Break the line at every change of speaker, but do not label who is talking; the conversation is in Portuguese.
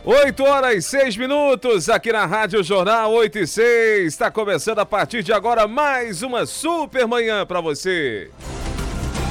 8h06 aqui na Rádio Jornal 8 e 6. Está começando a partir de agora mais uma super manhã para você.